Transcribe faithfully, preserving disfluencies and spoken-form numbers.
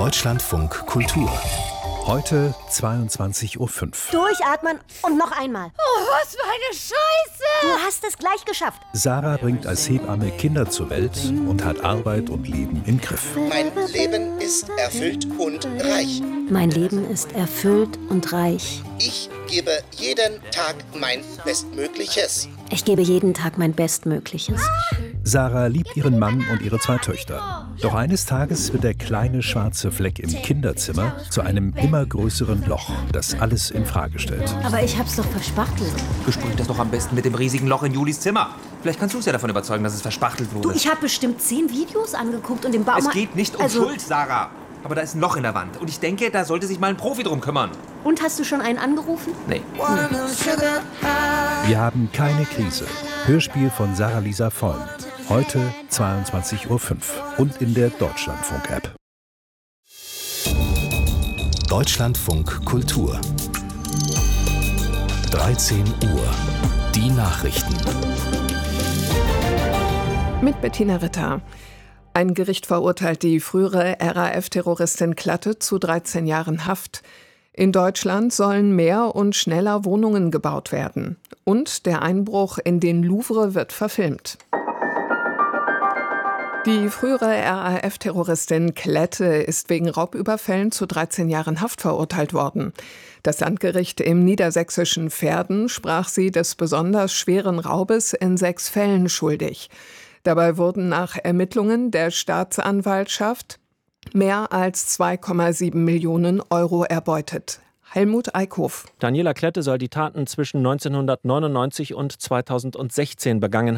Deutschlandfunk Kultur. Heute zweiundzwanzig Uhr fünf. Durchatmen und noch einmal. Oh, was für eine Scheiße! Du hast es gleich geschafft. Sarah bringt als Hebamme Kinder zur Welt und hat Arbeit und Leben im Griff. Mein Leben ist erfüllt und reich. Mein Leben ist erfüllt und reich. Ich gebe jeden Tag mein Bestmögliches. Ich gebe jeden Tag mein Bestmögliches. Sarah liebt ihren Mann und ihre zwei Töchter. Doch eines Tages wird der kleine schwarze Fleck im Kinderzimmer zu einem immer größeren Loch, das alles in Frage stellt. Aber ich hab's doch verspachtelt. Besprüht das doch am besten mit dem riesigen Loch in Julis Zimmer. Vielleicht kannst du es ja davon überzeugen, dass es verspachtelt wurde. Du, ich habe bestimmt zehn Videos angeguckt und im Baumarkt... Es geht nicht um also, Schuld, Sarah. Aber da ist ein Loch in der Wand. Und ich denke, da sollte sich mal ein Profi drum kümmern. Und hast du schon einen angerufen? Nee. Wir haben keine Krise. Hörspiel von Sarah-Lisa Vollm. Heute zweiundzwanzig Uhr fünf und in der Deutschlandfunk-App. Deutschlandfunk Kultur. dreizehn Uhr. Die Nachrichten. Mit Bettina Ritter. Ein Gericht verurteilt die frühere R A F-Terroristin Klatte zu dreizehn Jahren Haft. In Deutschland sollen mehr und schneller Wohnungen gebaut werden. Und der Einbruch in den Louvre wird verfilmt. Die frühere R A F-Terroristin Klette ist wegen Raubüberfällen zu dreizehn Jahren Haft verurteilt worden. Das Landgericht im niedersächsischen Verden sprach sie des besonders schweren Raubes in sechs Fällen schuldig. Dabei wurden nach Ermittlungen der Staatsanwaltschaft mehr als zwei Komma sieben Millionen Euro erbeutet. Helmut Eickhoff. Daniela Klette soll die Taten zwischen neunzehnhundertneunundneunzig und zweitausendsechzehn begangen